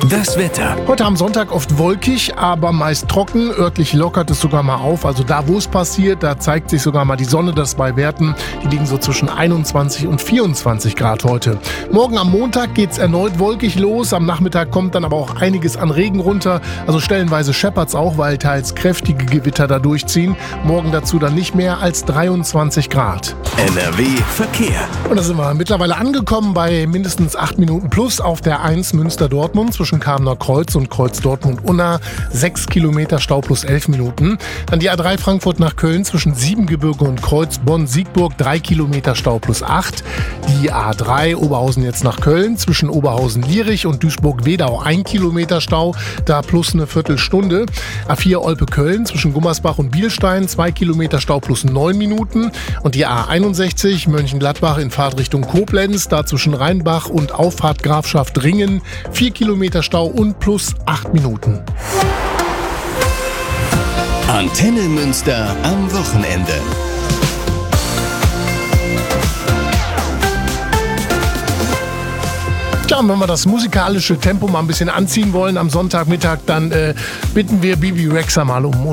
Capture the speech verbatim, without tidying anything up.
Das Wetter. Heute am Sonntag oft wolkig, aber meist trocken. Örtlich lockert es sogar mal auf. Also da, wo es passiert, da zeigt sich sogar mal die Sonne. Das bei Werten, die liegen so zwischen einundzwanzig und vierundzwanzig Grad heute. Morgen am Montag geht's erneut wolkig los. Am Nachmittag kommt dann aber auch einiges an Regen runter. Also stellenweise scheppert's auch, weil teils kräftige Gewitter da durchziehen. Morgen dazu dann nicht mehr als dreiundzwanzig Grad. N R W Verkehr. Und da sind wir mittlerweile angekommen bei mindestens acht Minuten plus auf der eins Münster-Dortmund zwischen Kamener Kreuz und Kreuz Dortmund-Unna. sechs Kilometer Stau plus elf Minuten. Dann die A drei Frankfurt nach Köln zwischen Siebengebirge und Kreuz Bonn-Siegburg. drei Kilometer Stau plus acht. Die A drei Oberhausen jetzt nach Köln zwischen Oberhausen-Lierich und Duisburg-Wedau. ein Kilometer Stau, da plus eine Viertelstunde. A vier Olpe-Köln zwischen Gummersbach und Bielstein. zwei Kilometer Stau plus neun Minuten. Und die A einundsechzig Mönchengladbach in Fahrtrichtung Koblenz. Da zwischen Rheinbach und Auffahrt Grafschaft Ringen. vier Kilometer Stau und plus acht Minuten. Antenne Münster am Wochenende. Tja, und wenn wir das musikalische Tempo mal ein bisschen anziehen wollen am Sonntagmittag, dann äh, bitten wir Bibi Rexha mal um